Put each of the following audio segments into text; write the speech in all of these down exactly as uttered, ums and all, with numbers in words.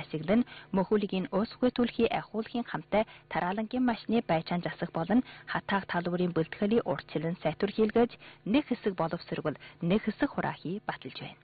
ашиглан мөхүүлгийн уусгүй түлхий ахуулахын хамтаа тараалангийн машины байчаан засах болон хатааг талбарын бэлтгэлийн урьдчилан сайтур хийлгэж нэг хэсэг боловсрогл нэг хэсэг хураахыг баталж байна.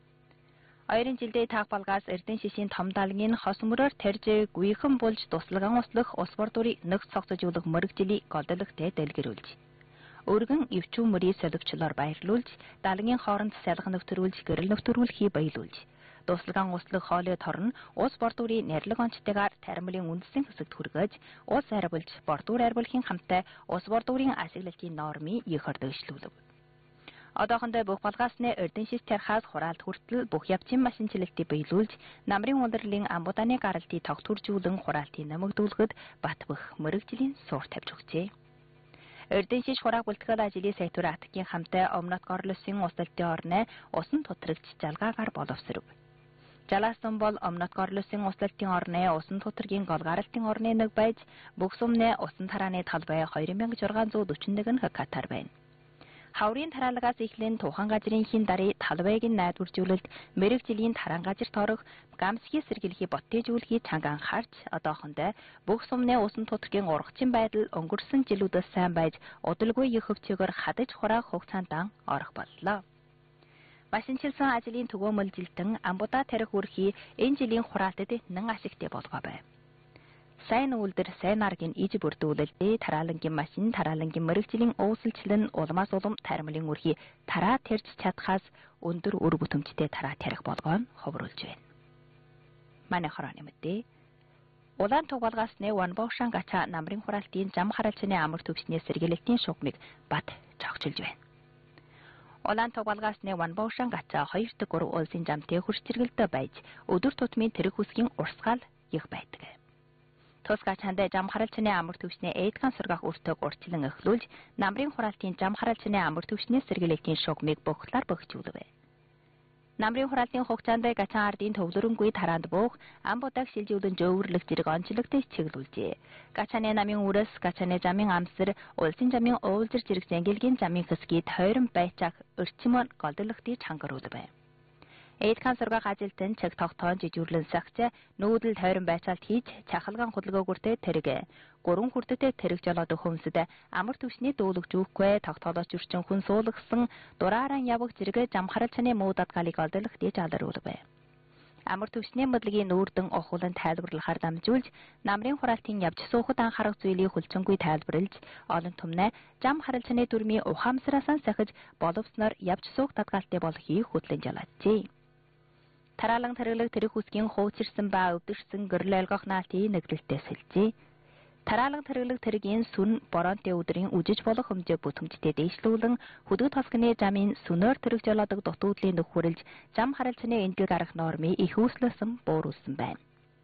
Ойрын жилдээ таах балгаас Эрдэнэ шишийн том далгийн хос мөрөөр тарж гүйхэн болж туслаган услах улс бордурыг нэгт цогцожуулах мөрөгжилийг голдологтой дэлгэрүүлж. Өргөн өвчүүн мөрийг солигчлоор баярлуулж, далгийн хооронд салхи нөхтрүүлж, гэрэл нөхтрүүлэхийг баялуулж. Туслаган услах хоолой торн улс бордурын нэрлэг онцтойгоор таримлын үндсэн хэсэгт хүргэж, улс арвилж, бордуур арвилахын хамтаа улс бордурын ашиглалтын нормыг их ордогчлуулв. Одоохондоо бүх балгаасны Эрдэнэ шиш тархаас хураалт хүртэл бүх явцын машинчлалтыг баялуулж, намрын улирлын амбудааны гаралтыг тогтворжуулан хураалтыг нэмэгдүүлэхэд бат бөх мөрөгжлийн суур тавьж өгчээ. Эрдэнэ шиш хураах бэлтгэл ажлын сайтур атгийн хамтаа Омнот горлосын усалтын орны усан тутрагч жалгаагаар боловсров. Жалаасан бол Омнот горлосын усалтын орны усан тутргийн голгаралтын орны нэг байж, бүх сумны усан тарааны талбай хоёр мянга зургаан зуун дөрвөн нэг хекатар байна. Хаврын тараалгаас эхлэн Тухан газрын хин дарыг талбайг нь найдваржуулалт, мэрэгжлийн таран газар торох, гамсхий сэргийлэхий боттежүүлэхий чанга анхаарч, одоохондоо бүх сумны усан тутргийн ургачин байдал өнгөрсөн жилүүдээс сайн байж, удалгүй их хөвчөөр хадаж хураах хугацаанд орох боллоо. Машинчилсан ажлын төгөөмөлжилтэн амбудаа тарих үрхий энэ жилийн хураалтад нэн ашигтай болгоо байв. Сайн үйлдэр сайн аргийн иж бүрдүүлэлтээ тараалангийн машин, тараалангийн мэрэгжлийн уусалчлан улмаас улам таримлын үрхий тараа тарьж чадхаас өндөр үр бүтэмжтэй тараа тарих болгоо нь ховруулж байна. Манай хорооны мэдээ. Улаан туг балгаасны Ванбоушан гачаа намрын хураалтын зам харалчны амар төвчний сэргээлэлтийн шугмыг бат цогцолж байна. Улаан туг балгаасны Ванбоушан гачаа хоёр дахь гурав улсын замтай хурцэргэлдэ байж, өдөр тутмын тэрэг үсгийн урсгаал их байдаг. Тусгай чандаа зам харалчны амар төвчний эйдган сургаах өртөг урчлан эхлүүлж, намрын хураалтын зам харалчны амар төвчний сэргээлэлтийн шугмыг бохлоор бохижуулв. Намрын хураалтын хугацаанд гачаан ардын төвлөрөнгүй тараанд буух, амбудаг шилжүүлэн жөвөрлөх зэрэг онцлогтой чиглүүлжээ. Гачааны намын үрээс гачааны замын амсар, улсын замын уулзар зэрэг зангилгийн замын хэсгийг тойрон байцаах өрчмөр голдолохтыг чангаруулв. Эйдган сургаах ажилтан чиг тогтоон жижүүрлэн сагч нүүдэл тойрон байцаалт хийж чахалгаан хөдөлгөөгөртэй тэрэг гурван хүрдэтэй тэрэг жолоод хөмсөд амар төвчний дүүлэг жүүхгүй тогтоолооч үрчин хүн суулгасан дурааран явах зэрэг зам харалчны муу дадгалыг олдох дэж алруулв. Амар төвчний мэдлэгийн нүүрдэн охуулан тайлбарлахаар дамжуулж, намрын хураалтын явж суухад анхаарах зүйлийг хүлцэнгүй тайлбарлаж, олон түмнээ зам харалчны дүрмийн ухаамсараасан сахиж боловсноор явж суух дадгалтай болохыг хөтлөн жалаажээ. Тараалан тариглаг тэрэг үсгийн хуучирсан ба өвдөрсөн гэрэл ойлгох наалтын нэглэлтэй сэлжээ. Тараалан тариглаг тэрэгийн сүн боронтой өдрийн үжиж болох хэмжээ бүтэмжтэй дээшлүүлэн хөдөө тосгоны замын сүнээр тэрэг жолоодог дутуудлын нөхөрлж зам харалцны эндэл гарах нормыг их үүслэсэн бууруулсан байна.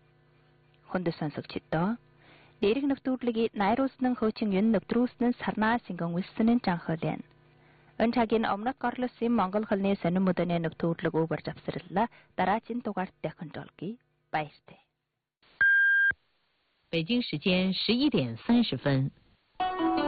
Хүндэс сонсогчдоо дээрх нэвтрүүлгийг найруулсан хөөчин юн нэвтрүүлсэн сарнаа сингэн үлсэн нь жанхолэн. Энэ цагийн Омнот горлосын Монгол хэлний сонин мөдөний нэвтрүүлэг өгөр завсарлаа. Дараагийн дугаарт дахин жолгий. Баяртай. 北京时间十一点三十分。